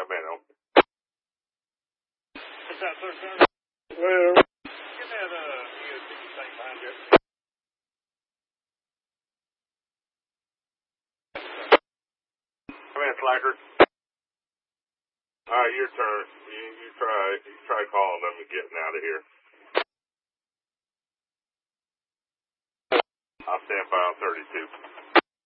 man on. What's that, sir? Well, Get that, EOC thing behind you. Come in, Slacker. Alright, your turn. You try calling them and getting out of here. I'll stand by on 32.